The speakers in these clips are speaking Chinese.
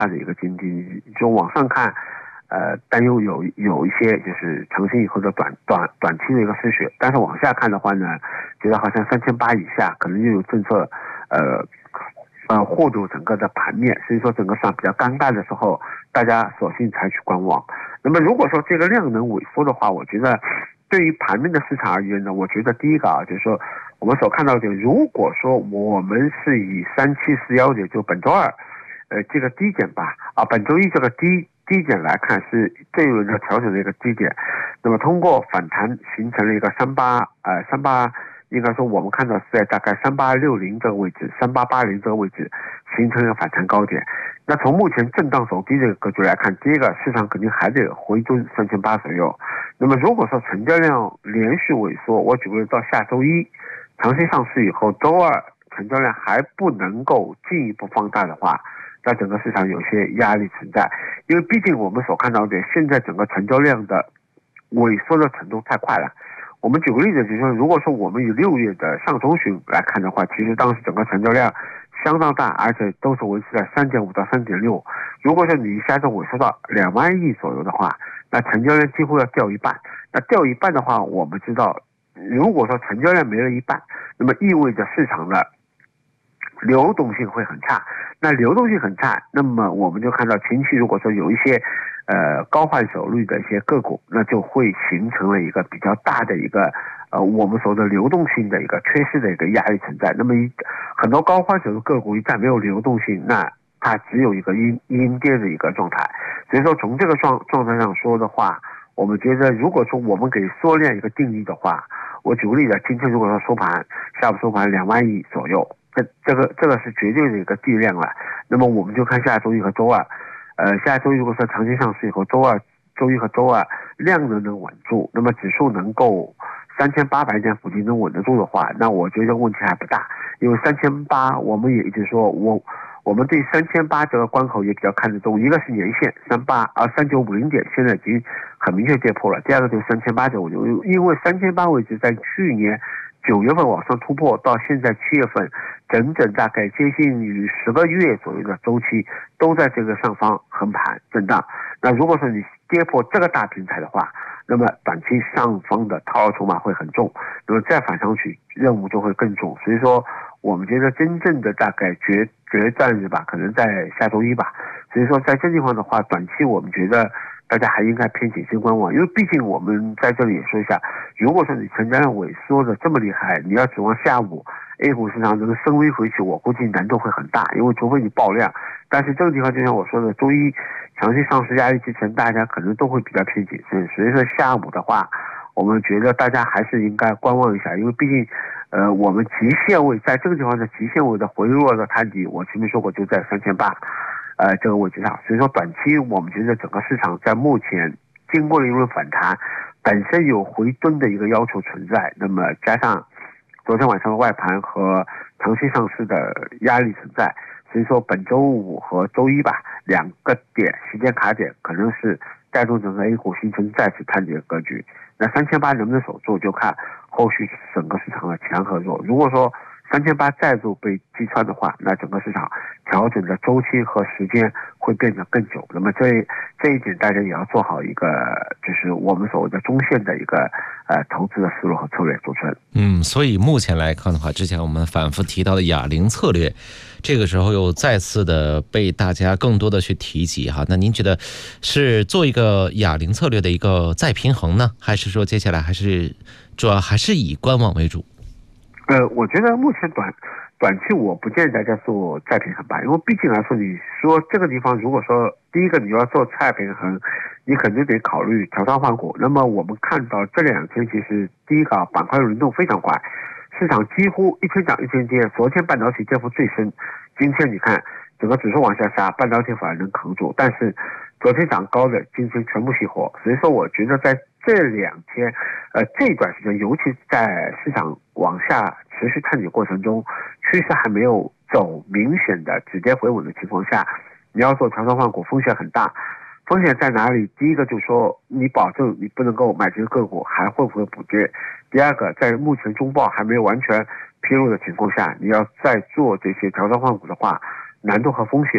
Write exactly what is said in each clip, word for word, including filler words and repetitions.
的一个经济，就往上看，呃，担忧有有一些就是成型以后的短短短期的一个失血，但是往下看的话呢，觉得好像三千八以下可能又有政策，呃。呃，护住整个的盘面，所以说整个市场比较尴尬的时候，大家索性采取观望。那么如果说这个量能萎缩的话，我觉得对于盘面的市场而言呢，我觉得第一个啊，就是说我们所看到的，如果说我们是以三七四幺点，就本周二，呃，这个低点吧，啊，本周一这个低低点来看是这一轮的调整的一个低点，那么通过反弹形成了一个三八呃三八。应该说我们看到是在大概三八六零这个位置，三八八零这个位置形成了反弹高点。那从目前震荡走低这个格局来看，第一个市场肯定还得回蹲三千八左右。那么如果说成交量连续萎缩，我举个例子，到下周一长期上市以后，周二成交量还不能够进一步放大的话，那整个市场有些压力存在。因为毕竟我们所看到的现在整个成交量的萎缩的程度太快了。我们举个例子，就是说，如果说我们以六月的上中旬来看的话，其实当时整个成交量相当大，而且都是维持在三点五到三点六。如果说你一下子萎缩到两万亿左右的话，那成交量几乎要掉一半。那掉一半的话，我们知道，如果说成交量没了一半，那么意味着市场的流动性会很差。那流动性很差，那么我们就看到前期如果说有一些呃高换手率的一些个股，那就会形成了一个比较大的一个呃我们说的流动性的一个缺失的一个压力存在。那么一很多高换手的个股一旦没有流动性，那它只有一个阴阴跌的一个状态。所以说从这个状状态上说的话，我们觉得如果说我们给缩量一个定义的话，我举个例子，今天如果说收盘下午收盘两万亿左右，这这个这个是绝对的一个地量了。那么我们就看下周一和周二，呃，下周一如果说长期上市以后，周二、周一和周二量能能稳住，那么指数能够三千八百点附近能稳得住的话，那我觉得问题还不大。因为三千八，我们也一直说，我我们对三千八这个关口也比较看得重。一个是年线三八啊三九五零点，现在已经很明确跌破了。第二个就是三千八这位置，因为三千八位置在去年九月份往上突破，到现在七月份，整整大概接近于十个月左右的周期，都在这个上方横盘震荡。那如果说你跌破这个大平台的话，那么短期上方的套牢筹码会很重，那么再反上去任务就会更重。所以说我们觉得真正的大概决决战日吧，可能在下周一吧。所以说在这地方的话，短期我们觉得大家还应该偏谨慎观望。因为毕竟我们在这里也说一下，如果说你成交量萎缩的这么厉害，你要指望下午 A 股市场能升微回去，我估计难度会很大，因为除非你爆量。但是这个地方就像我说的，周一长期上市压力之前，大家可能都会比较偏谨慎。所以说下午的话，我们觉得大家还是应该观望一下，因为毕竟呃，我们极限位在这个地方的极限位的回落的探底，我前面说过就在三千八呃这个位置上。所以说短期我们觉得整个市场在目前经过了一轮反弹，本身有回蹲的一个要求存在，那么加上昨天晚上的外盘和长期上市的压力存在，所以说本周五和周一吧，两个点时间卡点可能是带动整个 A 股形成再次探底的格局。那三千八能不能守住，就看后续整个市场的强和弱。如果说三千八再度被击穿的话，那整个市场调整的周期和时间会变得更久。那么这这一点大家也要做好一个，就是我们所谓的中线的一个呃投资的思路和策略。主持人， 嗯，所以目前来看的话，之前我们反复提到的哑铃策略，这个时候又再次的被大家更多的去提及哈。那您觉得是做一个哑铃策略的一个再平衡呢，还是说接下来还是主要还是以观望为主？ 呃，我觉得目前短短期我不建议大家做再平衡吧，因为毕竟来说，你说这个地方如果说第一个你要做再平衡，你肯定得考虑调仓换股。那么我们看到这两天其实第一个板块轮动非常快，市场几乎一天涨一天跌。昨天半导体跌幅最深，今天你看整个指数往下杀，半导体反而能扛住，但是昨天涨高的今天全部熄火。所以说我觉得在这两天呃这一段时间，尤其是在市场往下持续探底过程中，趋势还没有走明显的止跌回稳的情况下，你要做调仓换股风险很大。风险在哪里？第一个就是说你保证你不能够买这个个股还会不会补跌，第二个在目前中报还没有完全披露的情况下，你要再做这些调仓换股的话，难度和风险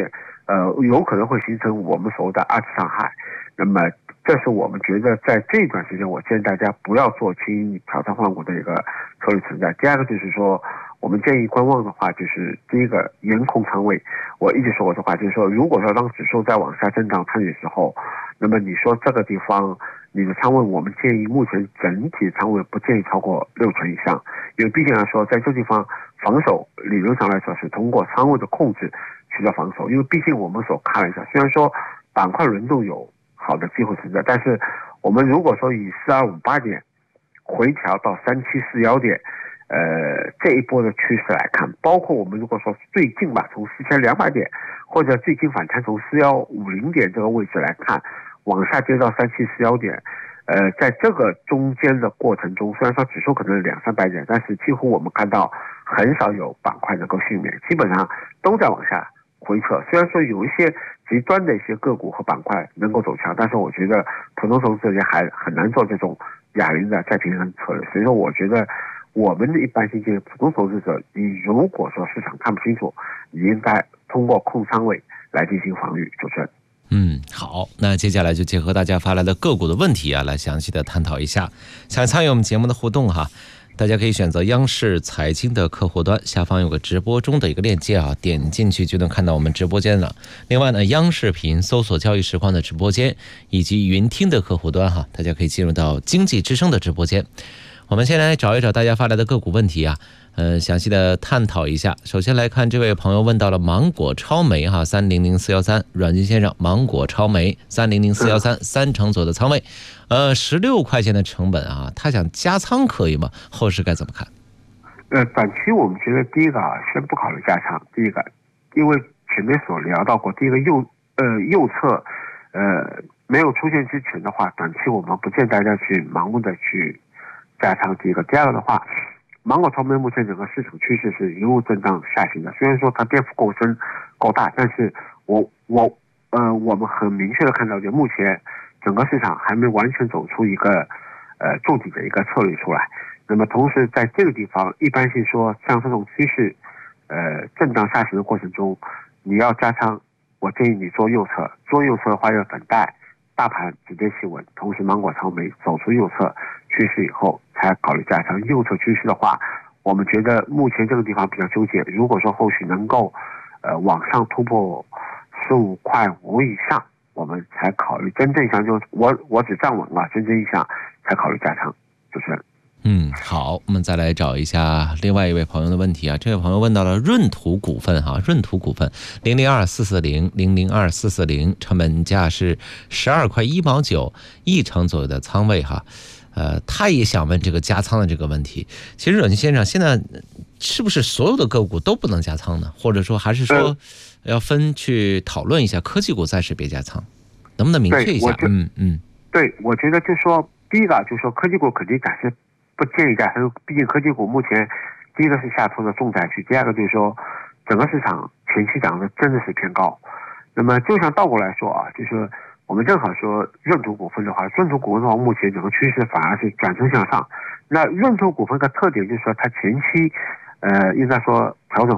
呃，有可能会形成我们所谓的二次伤害。那么这是我们觉得在这一段时间，我建议大家不要做轻易调仓换股的一个策略存在。第二个就是说，我们建议观望的话，就是第一个严控仓位。我一直说过这话，就是说，如果说当指数在往下震荡参与的时候，那么你说这个地方你的仓位，我们建议目前整体仓位不建议超过六成以上，因为毕竟来说，在这地方防守理论上来说是通过仓位的控制去做防守，因为毕竟我们所看了一下，虽然说板块轮动有好的机会存在，但是我们如果说以四二五八点回调到三七四一点，呃，这一波的趋势来看，包括我们如果说最近吧，从四千两百点或者最近反弹从四幺五零点这个位置来看，往下跌到三七四一点，呃，在这个中间的过程中，虽然说指数可能是两三百点，但是几乎我们看到很少有板块能够幸免，基本上都在往下回撤。虽然说有一些极端的一些个股和板块能够走强，但是我觉得普通投资者还很难做这种哑铃的再平衡策略。所以说，我觉得我们的一般性建议普通投资者，你如果说市场看不清楚，你应该通过控仓位来进行防御。主持人。 嗯，好，那接下来就结合大家发来的个股的问题啊，来详细的探讨一下。想参与我们节目的互动哈，大家可以选择央视财经的客户端，下方有个直播中的一个链接啊，点进去就能看到我们直播间了。另外呢，央视频搜索交易实况的直播间，以及云听的客户端哈，大家可以进入到经济之声的直播间。我们先来找一找大家发来的个股问题啊，呃，详细的探讨一下。首先来看这位朋友问到了芒果超媒哈，三零零四一三，阮金先生，芒果超媒三零零四一三，三成左右的仓位，呃，十六块钱的成本啊，他想加仓可以吗？后市该怎么看？ 呃，短期我们觉得第一个啊，先不考虑加仓。第一个，因为前面所聊到过，第一个右呃右侧呃没有出现之前的话，短期我们不建议大家去盲目的去加仓。第一个，第二个的话，芒果超媒目前整个市场趋势是一路震荡下行的，虽然说它跌幅够深够大，但是我我呃我们很明确的看到，就目前整个市场还没完全走出一个呃筑底的一个策略出来。那么同时在这个地方，一般性说像这种趋势呃震荡下行的过程中，你要加仓，我建议你做右侧，做右侧的话要等待大盘止跌企稳，同时芒果超媒走出右侧趋势以后才考虑加仓。右侧趋势的话，我们觉得目前这个地方比较纠结，如果说后续能够呃往上突破十五块五以上，我们才考虑真正想就我我只站稳了，真正意向才考虑加仓。主持人。 嗯，好，我们再来找一下另外一位朋友的问题啊。这位朋友问到了润图股份哈，润图股份零零二四四零零零二四四零，成本价是十二块一毛九，一成左右的仓位哈。呃，他也想问这个加仓的这个问题。其实阮先生，现在是不是所有的个股都不能加仓呢？或者说还是说要分去讨论一下，科技股暂时别加仓，能不能明确一下？嗯嗯， 对，我觉得就是说，第一个就是说科技股肯定暂时不建议加仓，毕竟科技股目前第一个是下挫的重灾区，第二个就是说整个市场前期涨的真的是偏高。那么就像倒过来说啊，就是我们正好说润图股份的话，润图股份的话，目前整个趋势反而是转正向上。那润图股份的特点就是说，它前期，呃，应该说调整